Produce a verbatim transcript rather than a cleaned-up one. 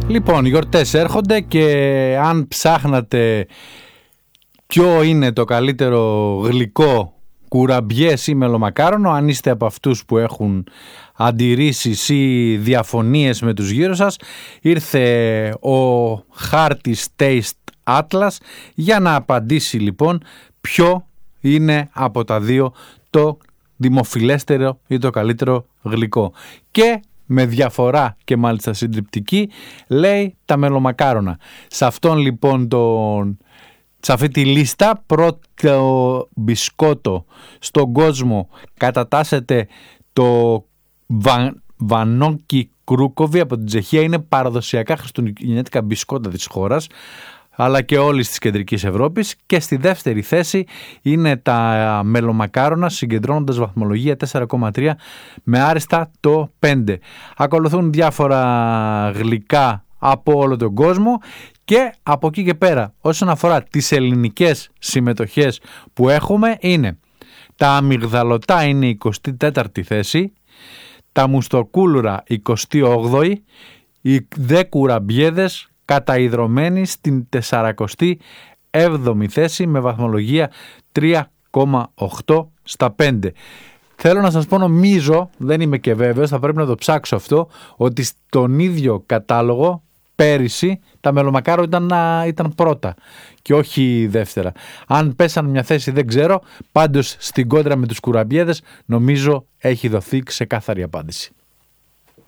Λοιπόν, οι γιορτές έρχονται και αν ψάχνατε ποιο είναι το καλύτερο γλυκό, κουραμπιές ή μελομακάρονο, αν είστε από αυτούς που έχουν αντιρρήσεις ή διαφωνίες με τους γύρω σας, ήρθε ο χάρτης Taste Atlas για να απαντήσει λοιπόν ποιο είναι από τα δύο το δημοφιλέστερο ή το καλύτερο γλυκό. Και με διαφορά και μάλιστα συντριπτική λέει τα μελομακάρονα. Σε αυτόν λοιπόν τον... σε αυτή τη λίστα πρώτο μπισκότο στον κόσμο κατατάσσεται το βα... βανόκι κρούκοβι από την Τσεχία. Είναι παραδοσιακά χριστουγεννιάτικα μπισκότα της χώρας αλλά και όλης της κεντρικής Ευρώπης, και στη δεύτερη θέση είναι τα μελομακάρονα συγκεντρώνοντας βαθμολογία τέσσερα κόμμα τρία με άριστα το πέντε. Ακολουθούν διάφορα γλυκά από όλο τον κόσμο και από εκεί και πέρα όσον αφορά τις ελληνικές συμμετοχές που έχουμε είναι τα αμυγδαλωτά είναι η εικοστή τέταρτη θέση, τα μουστοκούλουρα εικοστή όγδοη, οι δε κουραμπιέδες καταϊδρωμένοι στην τεσσαρακοστή έβδομη θέση με βαθμολογία τρία κόμμα οκτώ στα πέντε. Θέλω να σας πω, νομίζω, δεν είμαι και βέβαιος, θα πρέπει να το ψάξω αυτό, ότι στον ίδιο κατάλογο πέρυσι τα μελομακάρο ήταν, ήταν πρώτα και όχι δεύτερα. Αν πέσαν μια θέση δεν ξέρω, πάντως στην κόντρα με τους κουραμπιέδες νομίζω έχει δοθεί ξεκάθαρη απάντηση.